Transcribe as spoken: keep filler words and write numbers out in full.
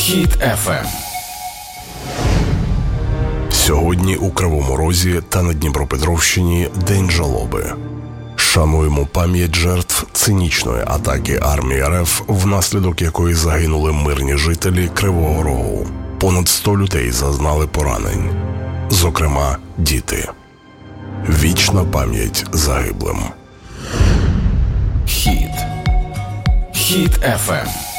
Хіт еф ем. Сьогодні у Кривому Розі та на Дніпропетровщині День жалоби. Шануємо пам'ять жертв цинічної атаки армії РФ, внаслідок якої загинули мирні жителі Кривого Рогу. Понад сто людей зазнали поранень, зокрема діти. Вічна пам'ять загиблим. Хіт. Хіт еф ем.